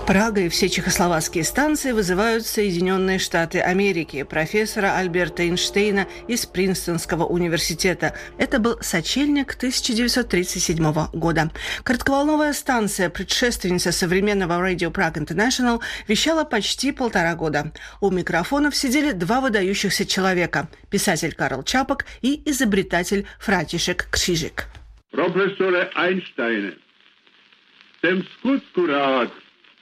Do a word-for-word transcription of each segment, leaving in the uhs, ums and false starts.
Прага и все чехословацкие станции вызывают Соединенные Штаты Америки, профессора Альберта Эйнштейна из Принстонского университета. Это был сочельник тысяча девятьсот тридцать седьмого года. Коротковолновая станция, предшественница современного Radio Prague International, вещала почти полтора года. У микрофонов сидели два выдающихся человека – писатель Карл Чапок и изобретатель Франтишек Крижик. Профессоре Эйнштейне, тем скутку рад,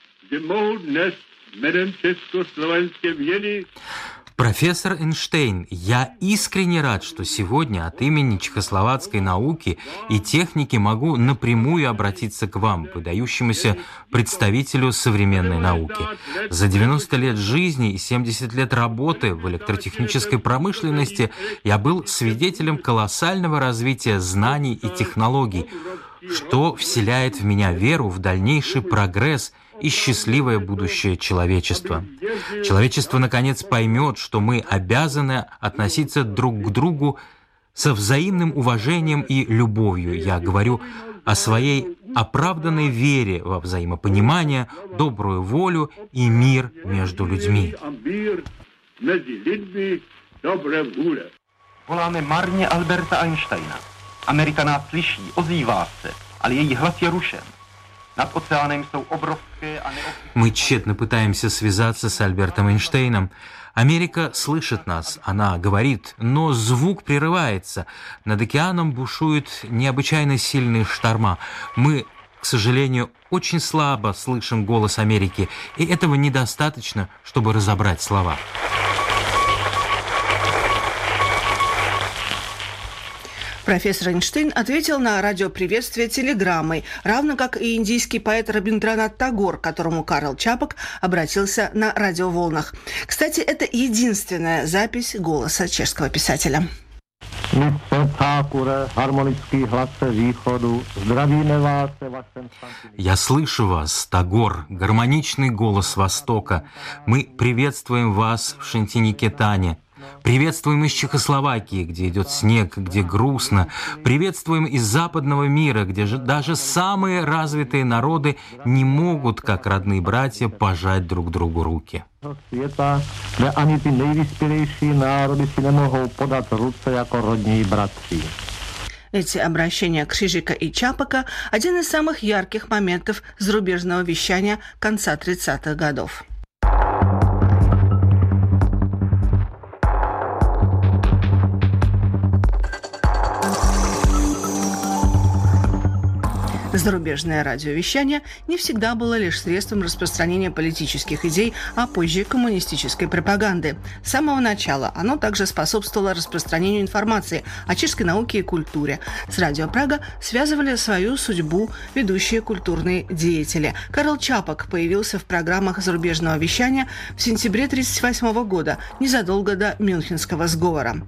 Профессор Эйнштейн, я искренне рад, что сегодня от имени чехословацкой науки и техники могу напрямую обратиться к вам, выдающемуся представителю современной науки. За девяносто лет жизни и семьдесят лет работы в электротехнической промышленности я был свидетелем колоссального развития знаний и технологий, что вселяет в меня веру в дальнейший прогресс и счастливое будущее человечества. Человечество, наконец, поймет, что мы обязаны относиться друг к другу со взаимным уважением и любовью. Я говорю о своей оправданной вере во взаимопонимание, добрую волю и мир между людьми. Voláme marně Alberta Einsteina. Amerika nás slyší, ozývá se, ale její hlas je rušen. Мы тщетно пытаемся связаться с Альбертом Эйнштейном. Америка слышит нас, она говорит, но звук прерывается. Над океаном бушуют необычайно сильные шторма. Мы, к сожалению, очень слабо слышим голос Америки, и этого недостаточно, чтобы разобрать слова. Профессор Эйнштейн ответил на радиоприветствие телеграммой, равно как и индийский поэт Рабиндранат Тагор, к которому Карл Чапок обратился на радиоволнах. Кстати, это единственная запись голоса чешского писателя. Я слышу вас, Тагор, гармоничный голос Востока. Мы приветствуем вас в Шантиникетане. Приветствуем из Чехословакии, где идет снег, где грустно. Приветствуем из западного мира, где же даже самые развитые народы не могут, как родные братья, пожать друг другу руки. Эти обращения Крижика и Чапока – один из самых ярких моментов зарубежного вещания конца тридцатых годов. Зарубежное радиовещание не всегда было лишь средством распространения политических идей, а позже коммунистической пропаганды. С самого начала оно также способствовало распространению информации о чешской науке и культуре. С Радио Прага связывали свою судьбу ведущие культурные деятели. Карл Чапок появился в программах зарубежного вещания в сентябре тысяча девятьсот тридцать восьмого года, незадолго до Мюнхенского сговора.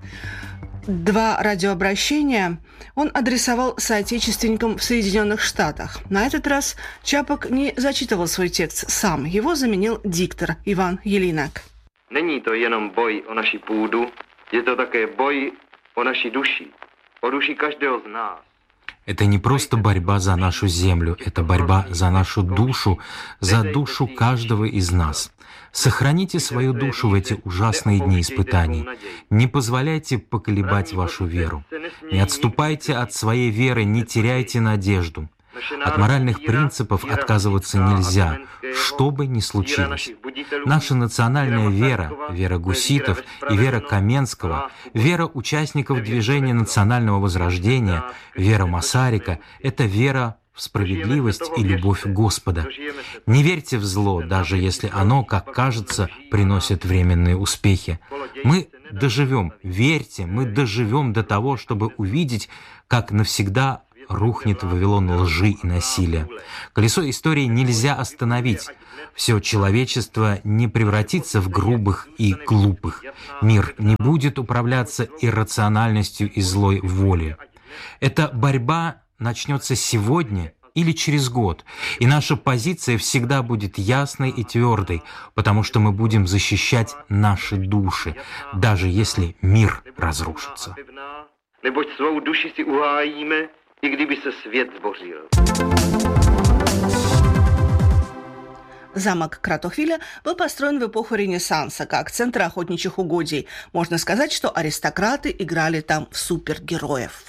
Два радиообращения он адресовал соотечественникам в Соединенных Штатах. На этот раз Чапок не зачитывал свой текст сам. Его заменил диктор Иван Елинак. Není to jenom boj o naši půdu, je to také boj o naši duši, o duši každého z nás. Это не просто борьба за нашу землю, это борьба за нашу душу, за душу каждого из нас. Сохраните свою душу в эти ужасные дни испытаний. Не позволяйте поколебать вашу веру. Не отступайте от своей веры, не теряйте надежду. От моральных принципов отказываться нельзя, что бы ни случилось. Наша национальная вера, вера гуситов и вера Каменского, вера участников движения национального возрождения, вера Масарика – это вера в справедливость и любовь Господа. Не верьте в зло, даже если оно, как кажется, приносит временные успехи. Мы доживем, верьте, мы доживем до того, чтобы увидеть, как навсегда рухнет Вавилон лжи и насилия. Колесо истории нельзя остановить. Все человечество не превратится в грубых и глупых. Мир не будет управляться иррациональностью и злой волей. Эта борьба начнется сегодня или через год, и наша позиция всегда будет ясной и твердой, потому что мы будем защищать наши души, даже если мир разрушится. Neboť svou duši si uhájíme, i kdyby se svět zbořil. Замок Кратохвиля был построен в эпоху Ренессанса как центр охотничьих угодий. Можно сказать, что аристократы играли там в супергероев.